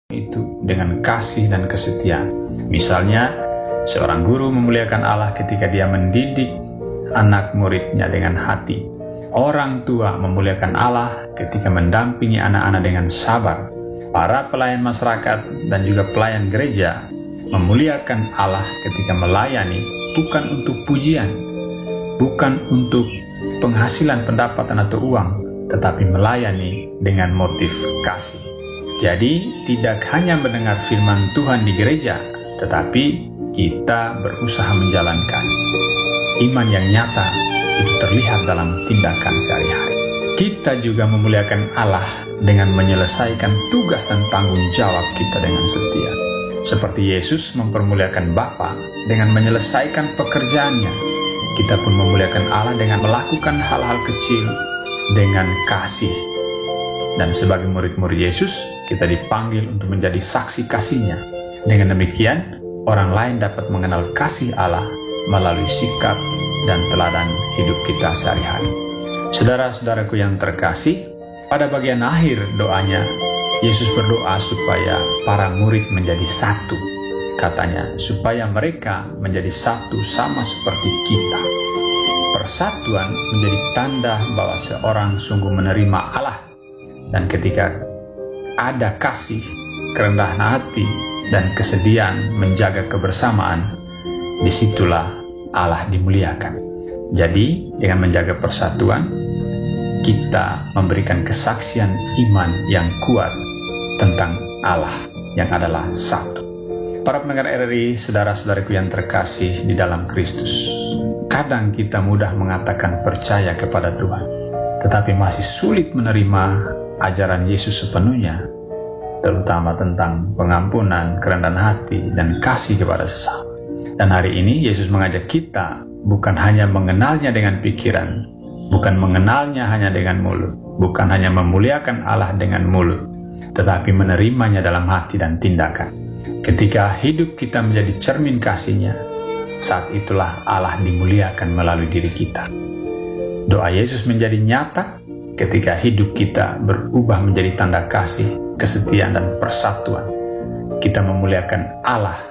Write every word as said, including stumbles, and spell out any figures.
itu dengan kasih dan kesetiaan. Misalnya, seorang guru memuliakan Allah ketika dia mendidik anak muridnya dengan hati. Orang tua memuliakan Allah ketika mendampingi anak-anak dengan sabar. Para pelayan masyarakat dan juga pelayan gereja memuliakan Allah ketika melayani bukan untuk pujian, bukan untuk penghasilan pendapatan atau uang, tetapi melayani dengan motif kasih. Jadi, tidak hanya mendengar firman Tuhan di gereja, tetapi kita berusaha menjalankan. Iman yang nyata itu terlihat dalam tindakan sehari-hari. Kita juga memuliakan Allah dengan menyelesaikan tugas dan tanggung jawab kita dengan setia. Seperti Yesus mempermuliakan Bapa dengan menyelesaikan pekerjaannya, kita pun memuliakan Allah dengan melakukan hal-hal kecil dengan kasih. Dan sebagai murid-murid Yesus, kita dipanggil untuk menjadi saksi kasih-Nya. Dengan demikian, orang lain dapat mengenal kasih Allah melalui sikap dan teladan hidup kita sehari-hari. Saudara-saudaraku yang terkasih, pada bagian akhir doanya, Yesus berdoa supaya para murid menjadi satu. Katanya, supaya mereka menjadi satu sama seperti kita. Persatuan menjadi tanda bahwa seorang sungguh menerima Allah. Dan ketika ada kasih, kerendahan hati, dan kesediaan menjaga kebersamaan, disitulah Allah dimuliakan. Jadi, dengan menjaga persatuan, kita memberikan kesaksian iman yang kuat tentang Allah yang adalah satu. Para pendengar R R I, saudara-saudariku yang terkasih di dalam Kristus, kadang kita mudah mengatakan percaya kepada Tuhan, tetapi masih sulit menerima ajaran Yesus sepenuhnya, terutama tentang pengampunan, kerendahan hati, dan kasih kepada sesama. Dan hari ini Yesus mengajak kita bukan hanya mengenalnya dengan pikiran, bukan mengenalnya hanya dengan mulut, bukan hanya memuliakan Allah dengan mulut, tetapi menerimanya dalam hati dan tindakan. Ketika hidup kita menjadi cermin kasih-Nya, saat itulah Allah dimuliakan melalui diri kita. Doa Yesus menjadi nyata ketika hidup kita berubah menjadi tanda kasih, kesetiaan, dan persatuan. Kita memuliakan Allah